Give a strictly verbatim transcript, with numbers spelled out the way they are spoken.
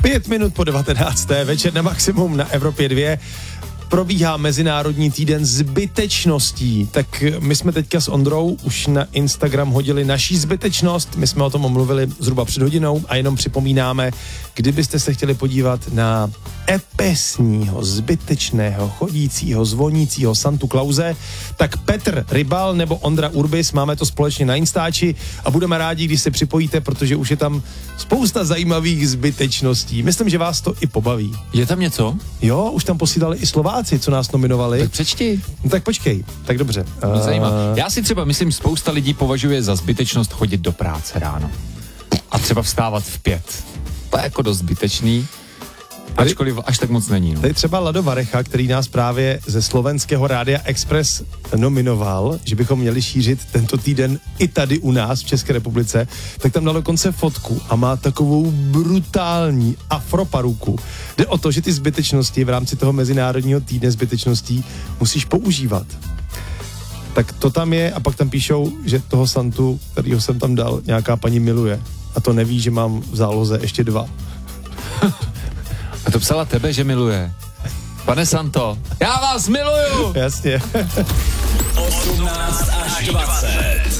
Pět minut po devatenácté večer na Maximum na Evropě dva. Probíhá Mezinárodní týden zbytečností. Tak my jsme teďka s Ondrou už na Instagram hodili naší zbytečnost. My jsme o tom mluvili zhruba před hodinou a jenom připomínáme, kdybyste se chtěli podívat na epesního, zbytečného, chodícího, zvonícího Santu Klause, tak Petr Rybal nebo Ondra Urbis, máme to společně na Instači a budeme rádi, když se připojíte, protože už je tam spousta zajímavých zbytečností. Myslím, že vás to i pobaví. Je tam něco? Jo, už tam posílali i Slováci, co nás nominovali. Tak přečti. No tak počkej, tak dobře. To mě zajímá. Já si třeba myslím, spousta lidí považuje za zbytečnost chodit do práce ráno. A třeba vstávat v pět. To je jako dost zbytečný. Ačkoliv až tak moc není. No. Tady třeba Lado Varecha, který nás právě ze slovenského Rádia Express nominoval, že bychom měli šířit tento týden i tady u nás v České republice, tak tam dal dokonce fotku a má takovou brutální afroparuku. Jde o to, že ty zbytečnosti v rámci toho Mezinárodního týdne zbytečností musíš používat. Tak to tam je a pak tam píšou, že toho Santu, kterýho jsem tam dal, nějaká paní miluje. A to neví, že mám v záloze ještě dva. A to psala tebe, že miluje. Pane Santo, já vás miluju! Jasně. osmnáct až dvacet.